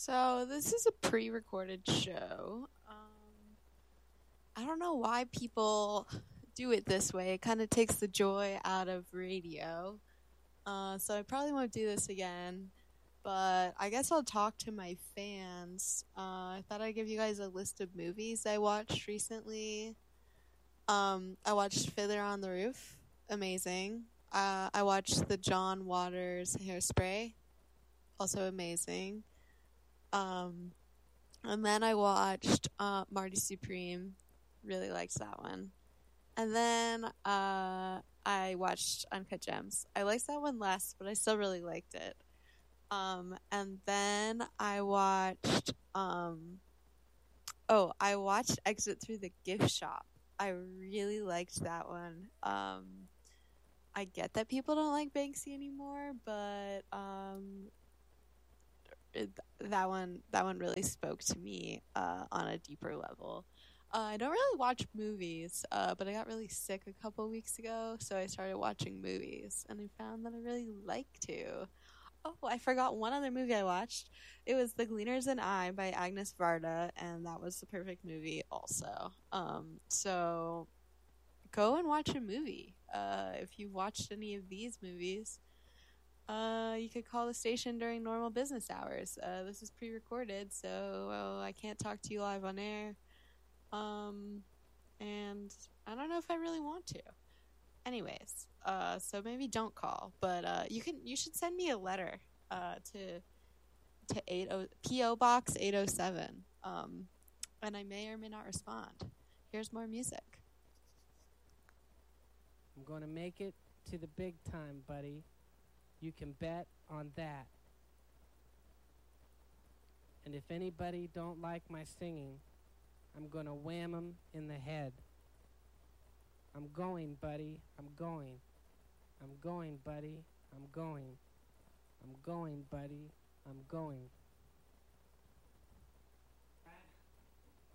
So this is a pre-recorded show. I don't know why people do it this way. It kind of takes the joy out of radio. So I probably won't do this again. But I guess I'll talk to my fans. I thought I'd give you guys a list of movies I watched recently. I watched Fiddler on the Roof. Amazing. I watched the John Waters Hairspray. Also amazing. And then I watched Marty Supreme. Really liked that one. And then I watched Uncut Gems. I liked that one less, but I still really liked it. And then I watched I watched Exit Through the Gift Shop. I really liked that one. I get that people don't like Banksy anymore, but that one really spoke to me on a deeper level. I don't really watch movies, but I got really sick a couple weeks ago, so I started watching movies, and I found that I really like to. Oh, I forgot one other movie I watched. It was The Gleaners and I by Agnes Varda, and that was the perfect movie also. So go and watch a movie. If you watched any of these movies, you could call the station during normal business hours. This is pre-recorded, so I can't talk to you live on air. And I don't know if I really want to. Anyways, so maybe don't call, but you should send me a letter to PO Box 807. And I may or may not respond. Here's more music. I'm going to make it to the big time, buddy. You can bet on that. And if anybody don't like my singing, I'm going to wham 'em in the head. I'm going, buddy. I'm going. I'm going, buddy. I'm going. I'm going, buddy. I'm going.